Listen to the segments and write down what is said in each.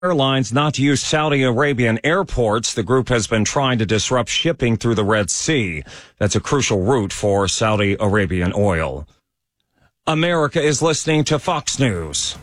Airlines not to use Saudi Arabian airports. The group has been trying to disrupt shipping through the Red Sea. That's a crucial route for Saudi Arabian oil. America is listening to Fox News.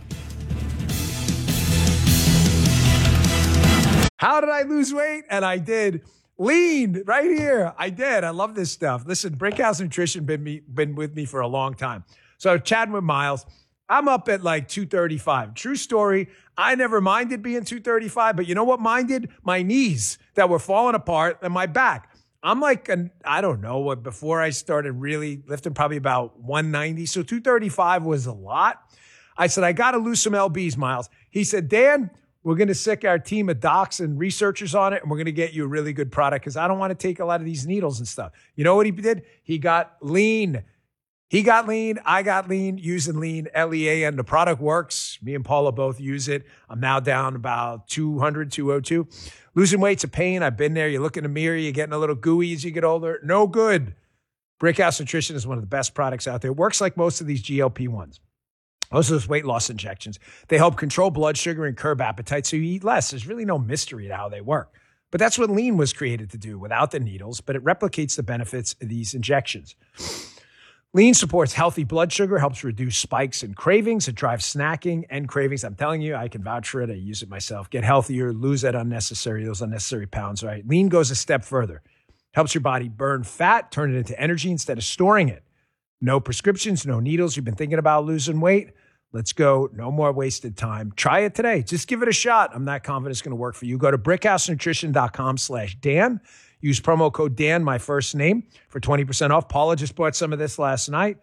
How did I lose weight? And I did. Lean right here. I did. I love this stuff. Listen, Brickhouse Nutrition been with me for a long time. So chatting with Miles, I'm up at like 235. True story. I never minded being 235, but you know what minded? My knees that were falling apart and my back. I'm like, I don't know, before I started really lifting, probably about 190. So 235 was a lot. I said, I got to lose some LBs, Miles. He said, Dan, we're going to sick our team of docs and researchers on it, and we're going to get you a really good product because I don't want to take a lot of these needles and stuff. You know what he did? He got lean. He got lean. I got lean using lean, L-E-A-N. The product works. Me and Paula both use it. I'm now down about 200, 202. Losing weight's a pain. I've been there. You look in the mirror. You're getting a little gooey as you get older. No good. Brickhouse Nutrition is one of the best products out there. It works like most of these GLP-1s. Most of those weight loss injections. They help control blood sugar and curb appetite so you eat less. There's really no mystery to how they work. But that's what lean was created to do without the needles, but it replicates the benefits of these injections. Lean supports healthy blood sugar, helps reduce spikes and cravings. It drives snacking and cravings. I'm telling you, I can vouch for it. I use it myself. Get healthier, lose those unnecessary pounds, right? Lean goes a step further. Helps your body burn fat, turn it into energy instead of storing it. No prescriptions, no needles. You've been thinking about losing weight? Let's go. No more wasted time. Try it today. Just give it a shot. I'm not confident it's going to work for you. Go to brickhousenutrition.com/Dan. Use promo code Dan, my first name, for 20% off. Paula just bought some of this last night.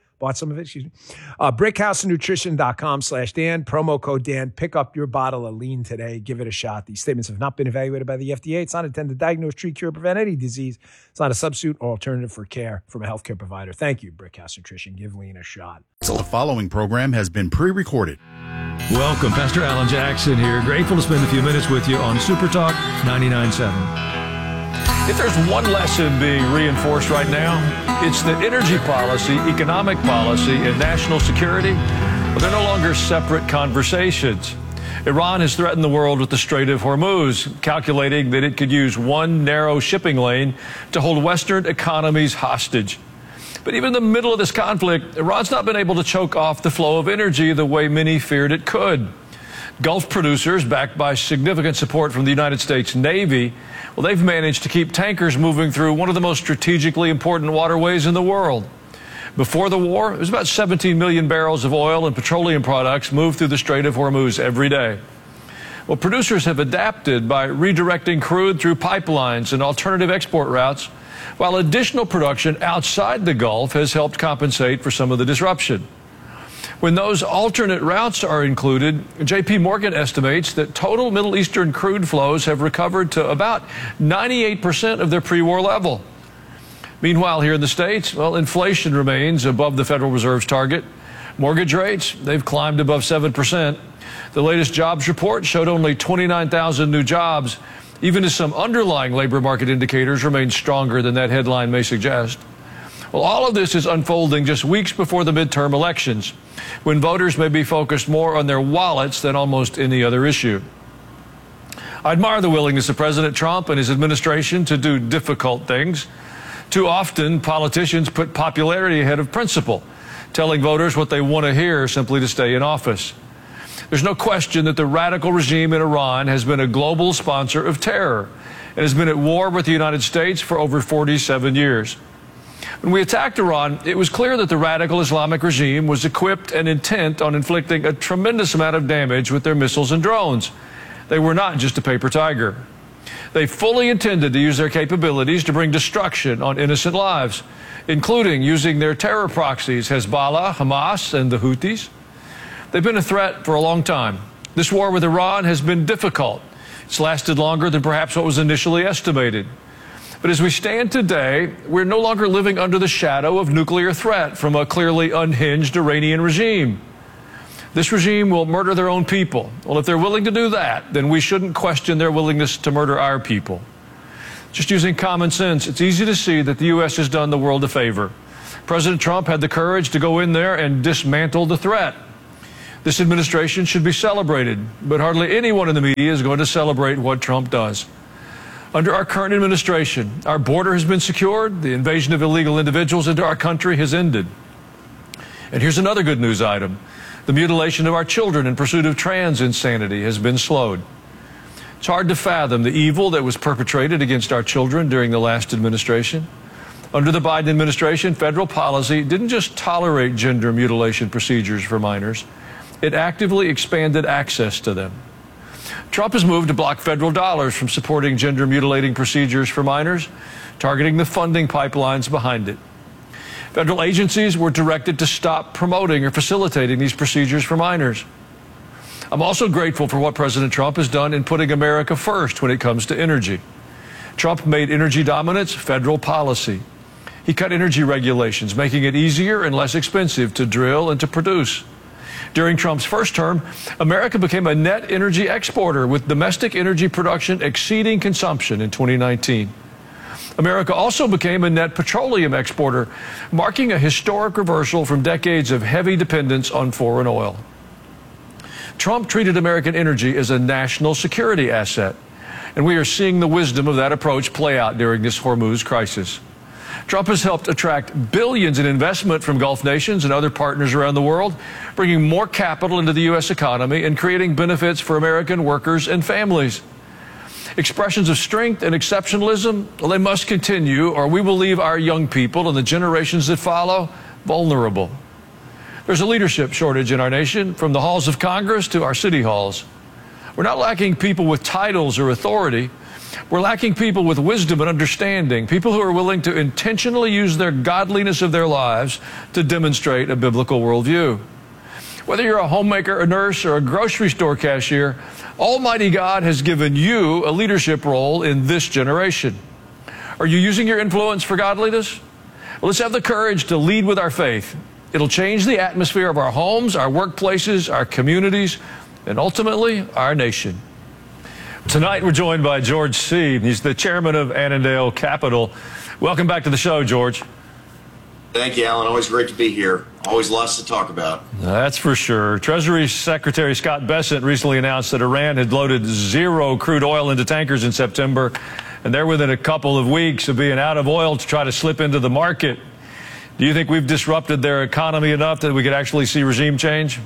Brickhousenutrition.com/Dan. Promo code Dan. Pick up your bottle of lean today. Give it a shot. These statements have not been evaluated by the FDA. It's not intended to diagnose, treat, cure, or prevent any disease. It's not a substitute or alternative for care from a healthcare provider. Thank you, Brickhouse Nutrition. Give lean a shot. The following program has been pre-recorded. Welcome. Pastor Alan Jackson here. Grateful to spend a few minutes with you on Super Talk 99.7. If there's one lesson being reinforced right now, it's that energy policy, economic policy, and national security, well, they're no longer separate conversations. Iran has threatened the world with the Strait of Hormuz, calculating that it could use one narrow shipping lane to hold Western economies hostage. But even in the middle of this conflict, Iran's not been able to choke off the flow of energy the way many feared it could. Gulf producers, backed by significant support from the United States Navy, well, they've managed to keep tankers moving through one of the most strategically important waterways in the world. Before the war, it was about 17 million barrels of oil and petroleum products moved through the Strait of Hormuz every day. Well, producers have adapted by redirecting crude through pipelines and alternative export routes, while additional production outside the Gulf has helped compensate for some of the disruption. When those alternate routes are included, J.P. Morgan estimates that total Middle Eastern crude flows have recovered to about 98% of their pre-war level. Meanwhile, here in the States, well, inflation remains above the Federal Reserve's target. Mortgage rates, they've climbed above 7%. The latest jobs report showed only 29,000 new jobs, even as some underlying labor market indicators remain stronger than that headline may suggest. Well, all of this is unfolding just weeks before the midterm elections, when voters may be focused more on their wallets than almost any other issue. I admire the willingness of President Trump and his administration to do difficult things. Too often, politicians put popularity ahead of principle, telling voters what they want to hear simply to stay in office. There's no question that the radical regime in Iran has been a global sponsor of terror and has been at war with the United States for over 47 years. When we attacked Iran, it was clear that the radical Islamic regime was equipped and intent on inflicting a tremendous amount of damage with their missiles and drones. They were not just a paper tiger. They fully intended to use their capabilities to bring destruction on innocent lives, including using their terror proxies, Hezbollah, Hamas, and the Houthis. They've been a threat for a long time. This war with Iran has been difficult. It's lasted longer than perhaps what was initially estimated. But as we stand today, we're no longer living under the shadow of nuclear threat from a clearly unhinged Iranian regime. This regime will murder their own people. Well, if they're willing to do that, then we shouldn't question their willingness to murder our people. Just using common sense, it's easy to see that the U.S. has done the world a favor. President Trump had the courage to go in there and dismantle the threat. This administration should be celebrated, but hardly anyone in the media is going to celebrate what Trump does. Under our current administration, our border has been secured, the invasion of illegal individuals into our country has ended. And here's another good news item. The mutilation of our children in pursuit of trans insanity has been slowed. It's hard to fathom the evil that was perpetrated against our children during the last administration. Under the Biden administration, federal policy didn't just tolerate gender mutilation procedures for minors, it actively expanded access to them. Trump has moved to block federal dollars from supporting gender mutilating procedures for minors, targeting the funding pipelines behind it. Federal agencies were directed to stop promoting or facilitating these procedures for minors. I'm also grateful for what President Trump has done in putting America first when it comes to energy. Trump made energy dominance federal policy. He cut energy regulations, making it easier and less expensive to drill and to produce. During Trump's first term, America became a net energy exporter, with domestic energy production exceeding consumption in 2019. America also became a net petroleum exporter, marking a historic reversal from decades of heavy dependence on foreign oil. Trump treated American energy as a national security asset, and we are seeing the wisdom of that approach play out during this Hormuz crisis. Trump has helped attract billions in investment from Gulf nations and other partners around the world, bringing more capital into the U.S. economy and creating benefits for American workers and families. Expressions of strength and exceptionalism, well, they must continue, or we will leave our young people and the generations that follow vulnerable. There's a leadership shortage in our nation, from the halls of Congress to our city halls. We're not lacking people with titles or authority. We're lacking people with wisdom and understanding, people who are willing to intentionally use their godliness of their lives to demonstrate a biblical worldview. Whether you're a homemaker, a nurse, or a grocery store cashier, Almighty God has given you a leadership role in this generation. Are you using your influence for godliness? Well, let's have the courage to lead with our faith. It'll change the atmosphere of our homes, our workplaces, our communities, and ultimately our nation. Tonight, we're joined by George Seay. He's the chairman of Annandale Capital. Welcome back to the show, George. Thank you, Alan. Always great to be here. Always lots to talk about. That's for sure. Treasury Secretary Scott Bessent recently announced that Iran had loaded 0 crude oil into tankers in September, and they're within a couple of weeks of being out of oil to try to slip into the market. Do you think we've disrupted their economy enough that we could actually see regime change?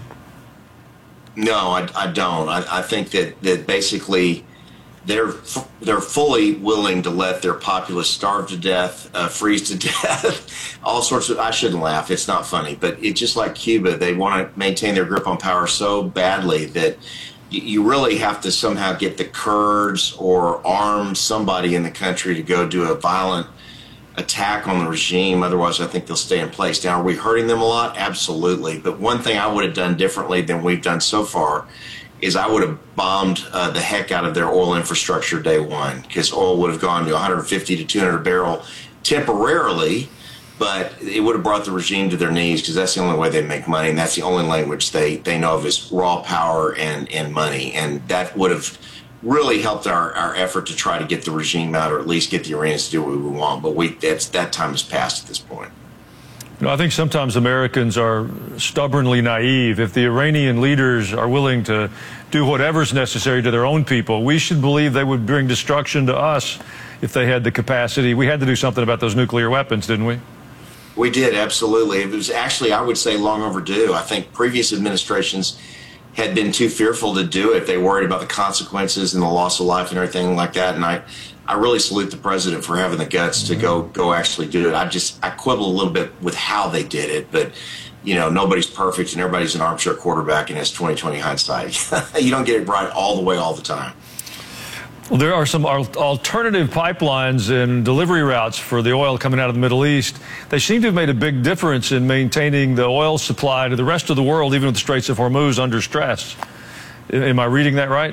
No, I don't. I think that basically they're fully willing to let their populace starve to death, freeze to death, all sorts of. I shouldn't laugh. It's not funny, but it's just like Cuba. They want to maintain their grip on power so badly that you really have to somehow get the Kurds or arm somebody in the country to go do a violent attack on the regime. Otherwise, I think they'll stay in place. Now, are we hurting them a lot? Absolutely. But one thing I would have done differently than we've done so far is I would have bombed the heck out of their oil infrastructure day one, because oil would have gone to 150 to 200 barrel temporarily, but it would have brought the regime to their knees, because that's the only way they make money, and that's the only language they know of is raw power and money. And that would have really helped our effort to try to get the regime out, or at least get the Iranians to do what we want. But that time has passed at this point. You know, I think sometimes Americans are stubbornly naive. If the Iranian leaders are willing to do whatever's necessary to their own people, we should believe they would bring destruction to us if they had the capacity. We had to do something about those nuclear weapons, didn't we? We did, absolutely. It was actually, I would say, long overdue. I think previous administrations had been too fearful to do it. They worried about the consequences and the loss of life and everything like that. And I really salute the president for having the guts to go actually do it. I quibble a little bit with how they did it, but you know, nobody's perfect and everybody's an armchair quarterback and has 20/20 hindsight. You don't get it right all the way, all the time. Well, there are some alternative pipelines and delivery routes for the oil coming out of the Middle East. They seem to have made a big difference in maintaining the oil supply to the rest of the world, even with the Straits of Hormuz under stress. Am I reading that right?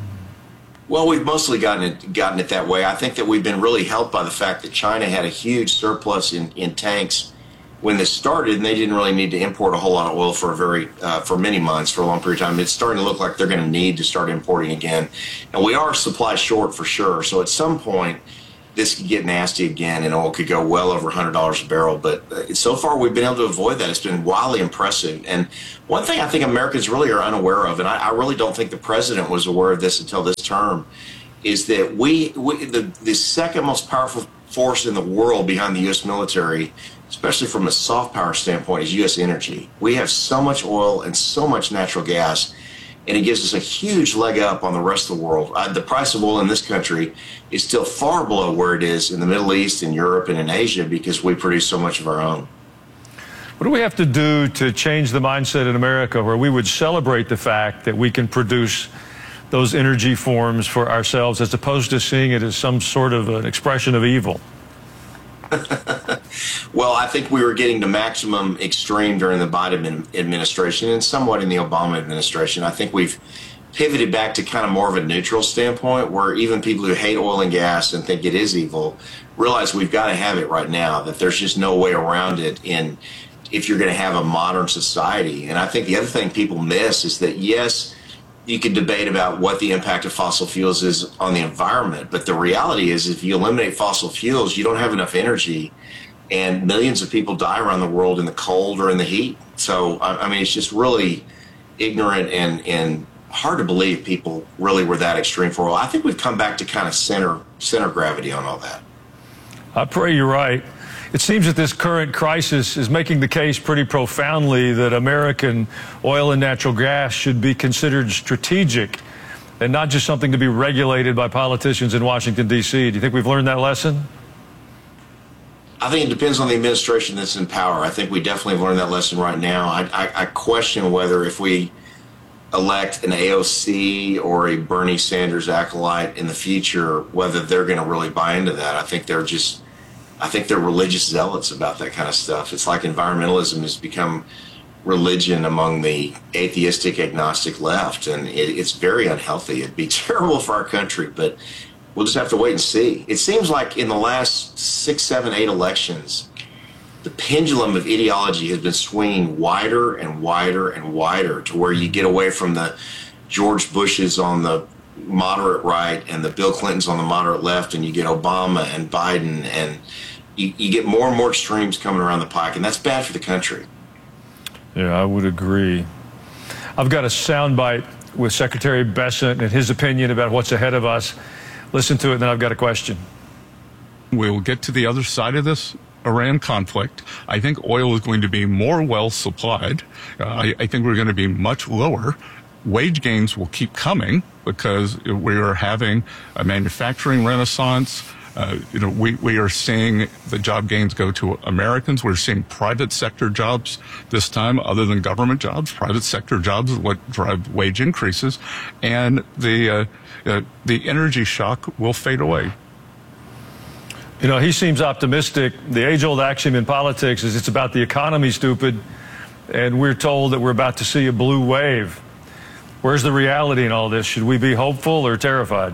Well, we've mostly gotten it that way. I think that we've been really helped by the fact that China had a huge surplus in tanks when this started, and they didn't really need to import a whole lot of oil for many months, for a long period of time. It's starting to look like they're going to need to start importing again, and we are supply short for sure. So at some point, this could get nasty again, and oil could go well over $100 a barrel. But so far, we've been able to avoid that. It's been wildly impressive. And one thing I think Americans really are unaware of, and I really don't think the president was aware of this until this term, is that the second most powerful force in the world behind the U.S. military, especially from a soft power standpoint, is U.S. energy. We have so much oil and so much natural gas, and it gives us a huge leg up on the rest of the world. The price of oil in this country is still far below where it is in the Middle East, in Europe, and in Asia because we produce so much of our own. What do we have to do to change the mindset in America where we would celebrate the fact that we can produce those energy forms for ourselves as opposed to seeing it as some sort of an expression of evil? Well, I think we were getting to maximum extreme during the Biden administration and somewhat in the Obama administration. I think we've pivoted back to kind of more of a neutral standpoint where even people who hate oil and gas and think it is evil realize we've got to have it right now, that there's just no way around it if you're going to have a modern society. And I think the other thing people miss is that, yes, you can debate about what the impact of fossil fuels is on the environment, but the reality is if you eliminate fossil fuels, you don't have enough energy, and millions of people die around the world in the cold or in the heat. So, I mean, it's just really ignorant and hard to believe people really were that extreme for oil. I think we've come back to kind of center gravity on all that. I pray you're right. It seems that this current crisis is making the case pretty profoundly that American oil and natural gas should be considered strategic and not just something to be regulated by politicians in Washington, D.C. Do you think we've learned that lesson? I think it depends on the administration that's in power. I think we definitely have learned that lesson right now. I question whether if we elect an AOC or a Bernie Sanders acolyte in the future, whether they're going to really buy into that. I think they're religious zealots about that kind of stuff. It's like environmentalism has become religion among the atheistic, agnostic left, and it's very unhealthy. It'd be terrible for our country, but we'll just have to wait and see. It seems like in the last 6, 7, 8 elections, the pendulum of ideology has been swinging wider and wider and wider to where you get away from the George Bushes on the moderate right and the Bill Clintons on the moderate left, and you get Obama and Biden, and you get more and more extremes coming around the pike, and that's bad for the country. Yeah, I would agree. I've got a soundbite with Secretary Bessent and his opinion about what's ahead of us. Listen to it, and then I've got a question. We'll get to the other side of this Iran conflict. I think oil is going to be more well supplied. I think we're going to be much lower. Wage gains will keep coming because we are having a manufacturing renaissance. We are seeing the job gains go to Americans. We're seeing private sector jobs this time, other than government jobs. Private sector jobs is what drive wage increases, and the energy shock will fade away. You know, he seems optimistic. The age-old axiom in politics is it's about the economy, stupid, and we're told that we're about to see a blue wave. Where's the reality in all this? Should we be hopeful or terrified?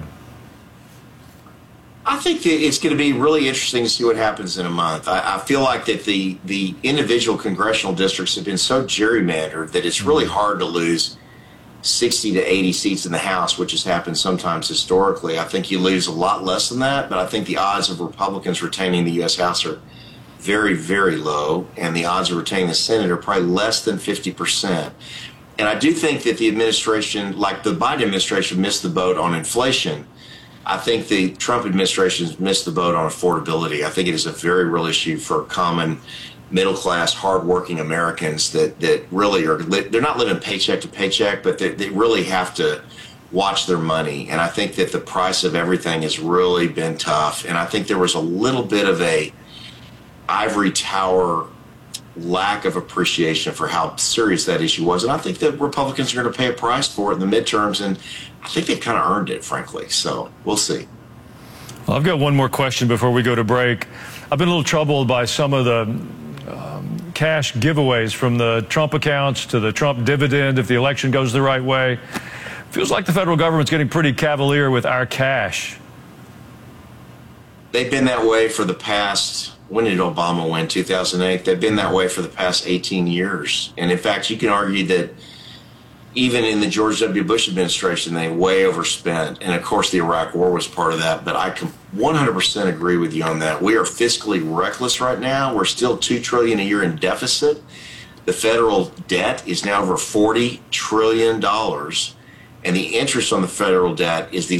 I think it's going to be really interesting to see what happens in a month. I feel like that the individual congressional districts have been so gerrymandered that it's really hard to lose 60 to 80 seats in the House, which has happened sometimes historically. I think you lose a lot less than that, but I think the odds of Republicans retaining the U.S. House are very, very low, and the odds of retaining the Senate are probably less than 50%. And I do think that the administration, like the Biden administration, missed the boat on inflation. I think the Trump administration has missed the boat on affordability. I think it is a very real issue for common middle-class, hardworking Americans that really are, they're not living paycheck to paycheck, but they really have to watch their money. And I think that the price of everything has really been tough. And I think there was a little bit of a ivory tower lack of appreciation for how serious that issue was. And I think that Republicans are going to pay a price for it in the midterms, and I think they've kind of earned it, frankly. So we'll see. Well, I've got one more question before we go to break. I've been a little troubled by some of the cash giveaways from the Trump accounts to the Trump dividend if the election goes the right way. Feels like the federal government's getting pretty cavalier with our cash. They've been that way for the past, when did Obama win? 2008. They've been that way for the past 18 years. And in fact, you can argue that even in the George W. Bush administration, they way overspent. And of course, the Iraq War was part of that. But I can 100% agree with you on that. We are fiscally reckless right now. We're still $2 trillion a year in deficit. The federal debt is now over $40 trillion. And the interest on the federal debt is the